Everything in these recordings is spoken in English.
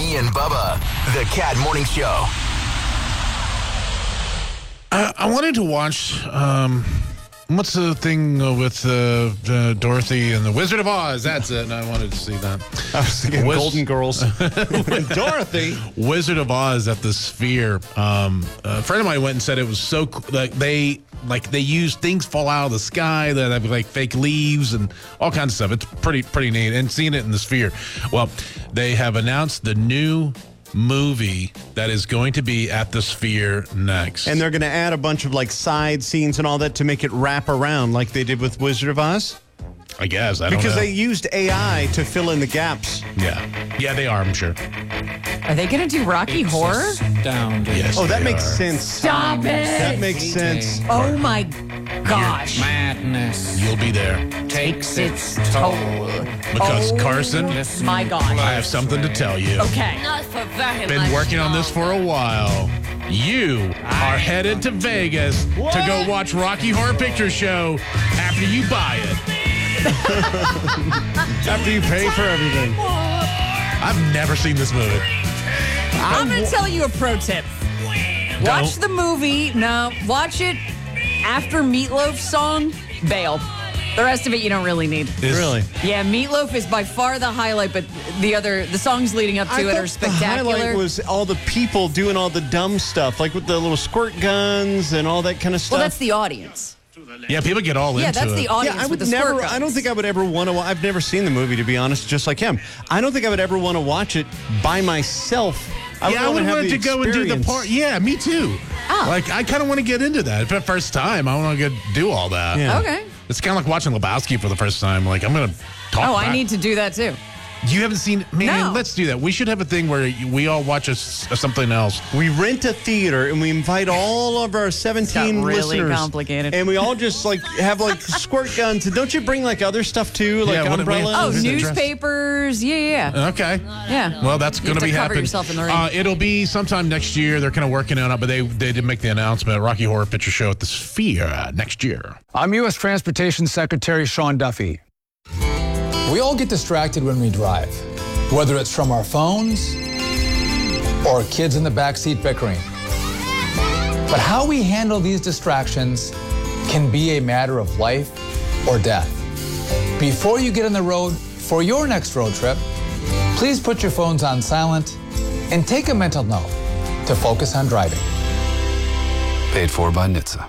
D and Bubba, the Cat Morning Show. I wanted to watch, what's the thing with Dorothy and the Wizard of Oz? That's it. And I wanted to see that. I was thinking Golden Girls. Dorothy. Wizard of Oz at the Sphere. A friend of mine went and said it was so cool. They use things fall out of the sky that have like fake leaves and all kinds of stuff. It's pretty neat. And seeing it in the Sphere. Well, they have announced the new movie that is going to be at the Sphere next. And they're going to add a bunch of like side scenes and all that to make it wrap around like they did with Wizard of Oz? I guess. I don't know. Because they used AI to fill in the gaps. Yeah, they are, I'm sure. Are they going to do Rocky Horror? Yes, Oh, that they makes are. sense. Stop it! That makes sense. Oh my gosh. Madness Oh. You'll be there. takes its toll. Because, Carson, My gosh. I have something to tell you. Okay. Not for very Been much working on this for a while. You are headed to Vegas to go watch Rocky Horror Picture Show after you buy it. After you pay for everything. I've never seen this movie. I'm going to tell you a pro tip. Watch the movie. No, watch it after Meatloaf's song, bail. The rest of it you don't really need. Really? Yeah, Meatloaf is by far the highlight, but the songs leading up to it are The spectacular. highlight was all the people doing all the dumb stuff, like with the little squirt guns and all that kind of stuff. Well, that's the audience. Yeah, people get all into it. Yeah, that's the audience Yeah, I with would the squirt never. guns. I don't think I would ever want to. I've never seen the movie, to be honest. Just like him, I don't think I would ever want to watch it by myself. I would have want the to go and do the experience. part. Yeah, me too. Oh. Like, I kind of want to get into that. For the first time, I want to do all that. Yeah. Okay. It's kind of like watching Lebowski for the first time. Like, I'm going to talk Oh, back. I need to do that too. You haven't seen... Man, No. let's do that. We should have a thing where we all watch something else. We rent a theater and we invite all of our 17 Got really listeners. complicated. And we all just like have like squirt guns. And don't you bring like other stuff too, like Yeah, what- umbrellas? Oh, Is it dressed? newspapers. Yeah. Okay. Yeah. Well, that's You going have to be cover happening. yourself in the ring. It'll be sometime next year. They're kind of working on it, but they did make the announcement. Rocky Horror Picture Show at the Sphere next year. I'm U.S. Transportation Secretary Sean Duffy. We all get distracted when we drive, whether it's from our phones or kids in the backseat bickering. But how we handle these distractions can be a matter of life or death. Before you get on the road for your next road trip, please put your phones on silent and take a mental note to focus on driving. Paid for by NHTSA.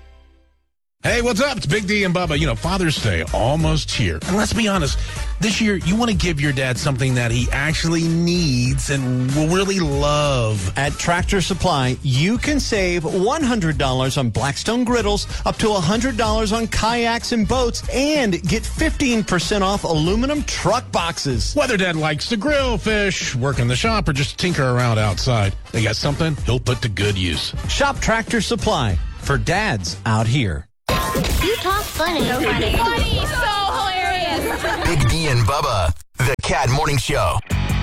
Hey, what's up? It's Big D and Bubba. You know, Father's Day almost here. And let's be honest, this year you want to give your dad something that he actually needs and will really love. At Tractor Supply, you can save $100 on Blackstone griddles, up to $100 on kayaks and boats, and get 15% off aluminum truck boxes. Whether dad likes to grill, fish, work in the shop, or just tinker around outside, they got something he'll put to good use. Shop Tractor Supply for dads out here. You talk funny. So funny. So hilarious. Big D and Bubba, the Cat Morning Show.